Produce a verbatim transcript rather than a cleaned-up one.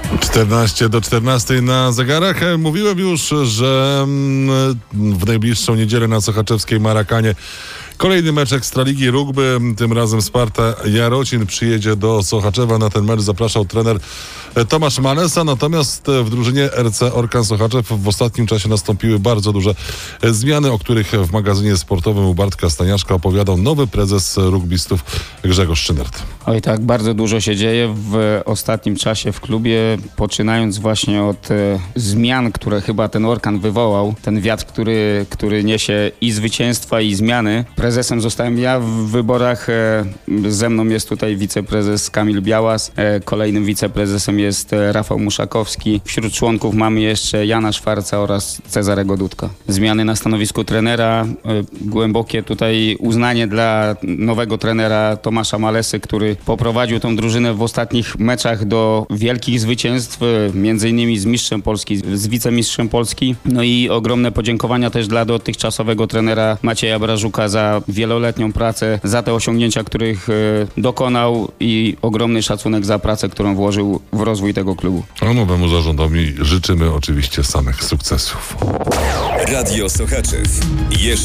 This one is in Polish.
czternaście do czternastej na zegarach. Mówiłem już, że w najbliższą niedzielę na sochaczewskiej Marakanie kolejny mecz Ekstraligi Rugby. Tym razem Sparta Jarocin przyjedzie do Sochaczewa. Na ten mecz zapraszał trener Tomasz Malesa. Natomiast w drużynie R C Orkan Sochaczew w ostatnim czasie nastąpiły bardzo duże zmiany, o których w magazynie sportowym u Bartka Staniaszka opowiadał nowy prezes rugbystów Grzegorz Szynert. Oj tak, bardzo dużo się dzieje w ostatnim czasie w klubie, poczynając właśnie od e, zmian, które chyba ten Orkan wywołał. Ten wiatr, który, który niesie i zwycięstwa, i zmiany. Prezesem zostałem ja w wyborach. E, ze mną jest tutaj wiceprezes Kamil Białas. E, kolejnym wiceprezesem jest e, Rafał Muszakowski. Wśród członków mamy jeszcze Jana Szwarca oraz Cezarego Dudka. Zmiany na stanowisku trenera. E, głębokie tutaj uznanie dla nowego trenera Tomasza Malesy, który poprowadził tą drużynę w ostatnich meczach do wielkich zwycięstw, między innymi z mistrzem Polski, z wicemistrzem Polski. No i ogromne podziękowania też dla dotychczasowego trenera Macieja Brażuka za wieloletnią pracę, za te osiągnięcia, których dokonał, i ogromny szacunek za pracę, którą włożył w rozwój tego klubu. A nowemu zarządowi życzymy oczywiście samych sukcesów. Radio Sochaczew. Jeszcze